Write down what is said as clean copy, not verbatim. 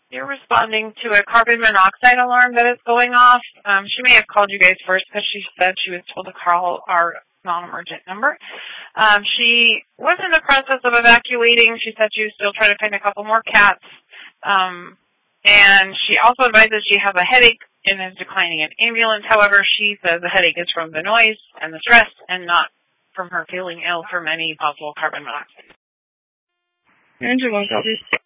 You're responding to a carbon monoxide alarm that is going off. She may have called you guys first because she said she was told to call our non-emergent number. She was in the process of evacuating. She said she was still trying to find a couple more cats. And she also advises she has a headache and is declining an ambulance. However, she says the headache is from the noise and the stress and not from her feeling ill from any possible carbon monoxide. Angela,